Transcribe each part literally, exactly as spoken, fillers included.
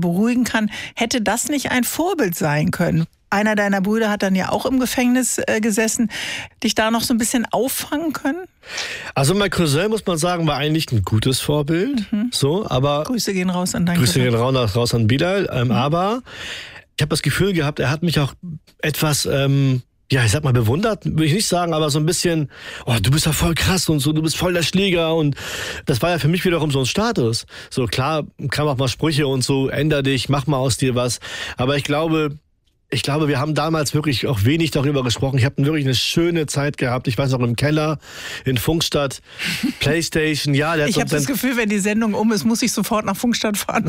beruhigen kann. Hätte das nicht ein Vorbild sein können? Einer deiner Brüder hat dann ja auch im Gefängnis äh, gesessen. Dich da noch so ein bisschen auffangen können? Also mein Cousin, muss man sagen, war eigentlich ein gutes Vorbild. Mhm. So, aber Grüße gehen raus an deinen Grüße Cousin. gehen raus, raus an Bilal. Ähm, mhm. Aber ich habe das Gefühl gehabt, er hat mich auch etwas... Ähm, ja, ich sag mal, bewundert, würde ich nicht sagen, aber so ein bisschen, oh, du bist ja voll krass und so, du bist voll der Schläger und das war ja für mich wiederum so ein Status. So, klar, kam auch mal Sprüche und so, änder dich, mach mal aus dir was, aber ich glaube, ich glaube, wir haben damals wirklich auch wenig darüber gesprochen. Ich habe wirklich eine schöne Zeit gehabt. Ich weiß noch, im Keller in Funkstadt, Playstation, ja. Der hat ich habe das Gefühl, wenn die Sendung um ist, muss ich sofort nach Funkstadt fahren.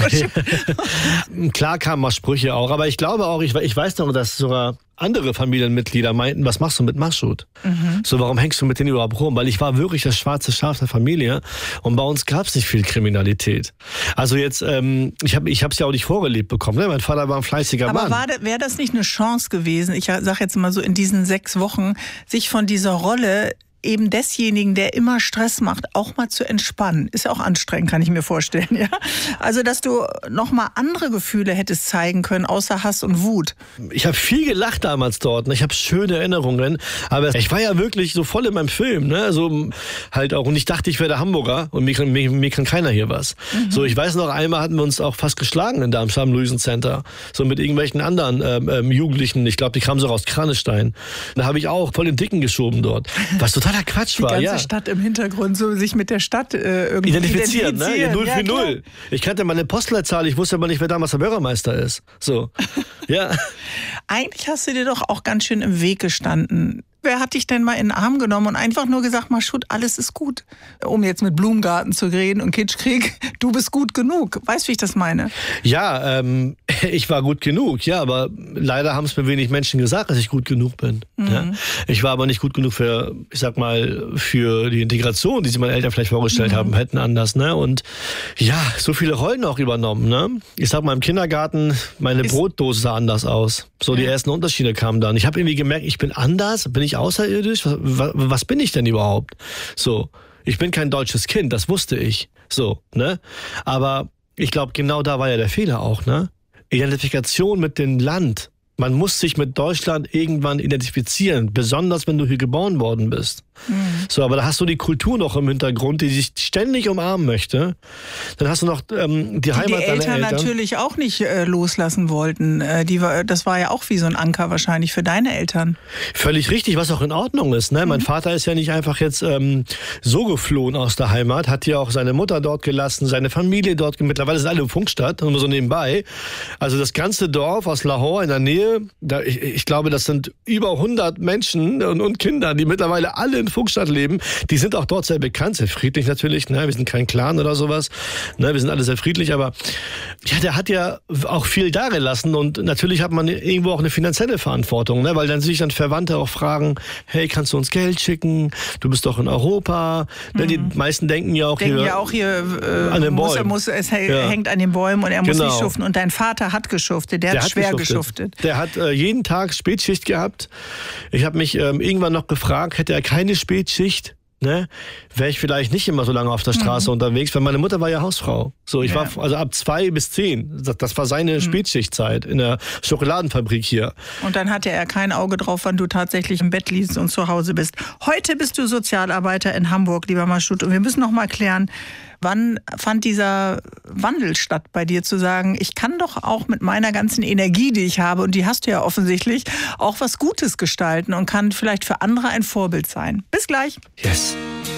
Klar kamen mal Sprüche auch, aber ich glaube auch, ich, ich weiß noch, dass sogar andere Familienmitglieder meinten, was machst du mit Maschud? Mhm. So, warum hängst du mit denen überhaupt rum? Weil ich war wirklich das schwarze Schaf der Familie und bei uns gab es nicht viel Kriminalität. Also jetzt, ähm, ich habe ich es ja auch nicht vorgelebt bekommen. Ne? Mein Vater war ein fleißiger Aber Mann. Aber wäre das nicht eine Chance gewesen, ich sage jetzt mal so in diesen sechs Wochen, sich von dieser Rolle eben desjenigen, der immer Stress macht, auch mal zu entspannen. Ist ja auch anstrengend, kann ich mir vorstellen. Ja? Also, dass du noch mal andere Gefühle hättest zeigen können, außer Hass und Wut. Ich habe viel gelacht damals dort. Ich habe schöne Erinnerungen. Aber ich war ja wirklich so voll in meinem Film. Ne? Also halt auch. Und ich dachte, ich wäre der Hamburger und mir kann, mir, mir kann keiner hier was. Mhm. So, ich weiß noch, einmal hatten wir uns auch fast geschlagen in Darmstadt im Luisen-Center. So mit irgendwelchen anderen ähm, ähm, Jugendlichen. Ich glaube, die kamen so aus Kranestein. Da habe ich auch voll den Dicken geschoben dort. Was total Quatsch war, ja. Die ganze Stadt im Hintergrund, so sich mit der Stadt äh, irgendwie identifizieren. identifizieren. Ne? null ja, für null. Ich kannte meine Postleitzahl, ich wusste aber nicht, wer damals der Bürgermeister ist. So, ja. Eigentlich hast du dir doch auch ganz schön im Weg gestanden. Wer hat dich denn mal in den Arm genommen und einfach nur gesagt, Maschud, alles ist gut? Um jetzt mit Blumengarten zu reden und Kitschkrieg, du bist gut genug. Weißt du, wie ich das meine? Ja, ähm, ich war gut genug, ja, aber leider haben es mir wenig Menschen gesagt, dass ich gut genug bin. Mhm. Ja? Ich war aber nicht gut genug für, ich sag mal, für die Integration, die sich meine Eltern vielleicht vorgestellt mhm. haben, hätten anders, ne? Und ja, so viele Rollen auch übernommen, ne? Ich sag mal, im Kindergarten, meine ist Brotdose sah anders aus. So, ja. Die ersten Unterschiede kamen dann. Ich habe irgendwie gemerkt, ich bin anders, bin ich außerirdisch? Was, was, was bin ich denn überhaupt? So, ich bin kein deutsches Kind, das wusste ich. So, ne? Aber ich glaube, genau da war ja der Fehler auch, ne? Identifikation mit dem Land. Man muss sich mit Deutschland irgendwann identifizieren, besonders wenn du hier geboren worden bist. Mhm. So, aber da hast du die Kultur noch im Hintergrund, die sich ständig umarmen möchte. Dann hast du noch ähm, die, die Heimat die deiner Eltern. Die Eltern natürlich auch nicht äh, loslassen wollten. Äh, die war, das war ja auch wie so ein Anker wahrscheinlich für deine Eltern. Völlig richtig, was auch in Ordnung ist. Ne? Mhm. Mein Vater ist ja nicht einfach jetzt ähm, so geflohen aus der Heimat, hat ja auch seine Mutter dort gelassen, seine Familie dort. Mittlerweile sind alle in Funkstadt, nur so nebenbei. Also das ganze Dorf aus Lahore in der Nähe, da, ich, ich glaube, das sind über hundert Menschen und, und Kinder, die mittlerweile alle in Funkstadt leben. Die sind auch dort sehr bekannt, sehr friedlich natürlich. Ne? Wir sind kein Clan oder sowas. Ne? Wir sind alle sehr friedlich, aber ja, der hat ja auch viel da gelassen und natürlich hat man irgendwo auch eine finanzielle Verantwortung, ne? Weil dann sich dann Verwandte auch fragen, hey, kannst du uns Geld schicken? Du bist doch in Europa. Mhm. Ne? Die meisten denken ja auch denken hier, ja auch hier äh, an den muss, Bäumen. Muss, es ja. hängt an den Bäumen und er muss genau. nicht schuften. Und dein Vater hat geschuftet, der, der hat schwer geschuftet. geschuftet. Der hat äh, jeden Tag Spätschicht gehabt. Ich habe mich ähm, irgendwann noch gefragt, hätte er keine Spätschicht, ne, wäre ich vielleicht nicht immer so lange auf der Straße mhm. unterwegs, weil meine Mutter war ja Hausfrau. So, ich ja. war also ab zwei bis zehn. Das, das war seine mhm. Spätschichtzeit in der Schokoladenfabrik hier. Und dann hatte er kein Auge drauf, wann du tatsächlich im Bett liegst und zu Hause bist. Heute bist du Sozialarbeiter in Hamburg, lieber Maschud. Und wir müssen noch mal klären, wann fand dieser Wandel statt bei dir, zu sagen, ich kann doch auch mit meiner ganzen Energie, die ich habe, und die hast du ja offensichtlich, auch was Gutes gestalten und kann vielleicht für andere ein Vorbild sein. Bis gleich. Yes.